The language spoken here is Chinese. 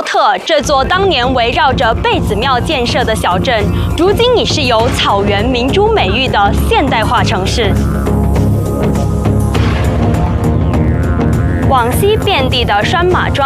奥特这座当年围绕着贝子庙建设的小镇，如今已是有草原明珠美誉的现代化城市。往西遍地的拴马桩